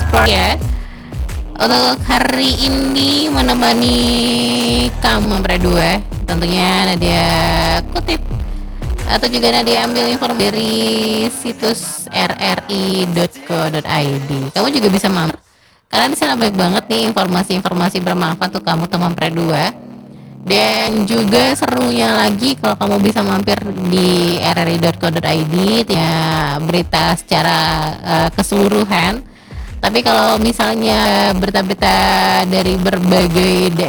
ya. Untuk hari ini menemani kamu berdua, tentunya Nadia kutip atau juga Nadia ambil informasi dari situs rri.co.id. Kamu juga bisa mampir karena di sana banyak banget nih informasi-informasi bermanfaat untuk kamu teman berdua. Dan juga serunya lagi kalau kamu bisa mampir di rri.co.id ya, berita secara keseluruhan. Tapi kalau misalnya berita-berita dari berbagai